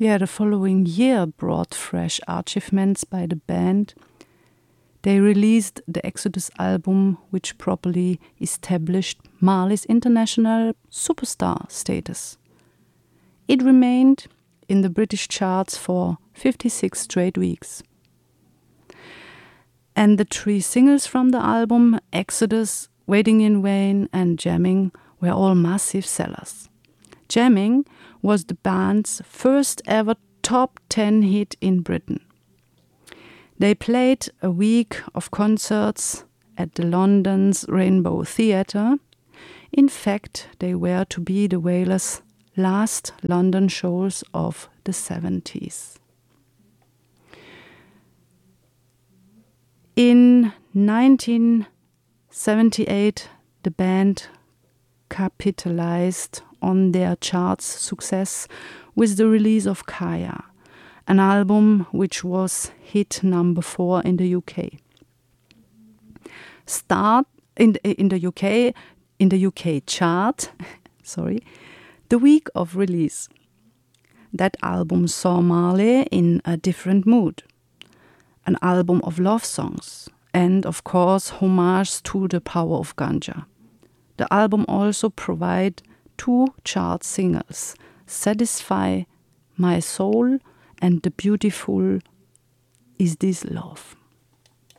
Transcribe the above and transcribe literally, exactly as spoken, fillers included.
yeah, the following year brought fresh achievements by the band. They released the Exodus album, which properly established Marley's international superstar status. It remained in the British charts for fifty-six straight weeks. And the three singles from the album, Exodus, Waiting in Vain and Jamming, were all massive sellers. Jamming was the band's first ever top ten hit in Britain. They played a week of concerts at the London's Rainbow Theatre. In fact, they were to be the Wailers' last London shows of the seventies. In nineteen seventy-eight, the band capitalized on their charts success with the release of Kaya, an album which was hit number four in the U K. Start in the, in the U K in the U K chart, sorry, the week of release. That album saw Marley in a different mood. An album of love songs and, of course, homage to the power of ganja. The album also provided two chart singles, Satisfy My Soul and The Beautiful Is This Love.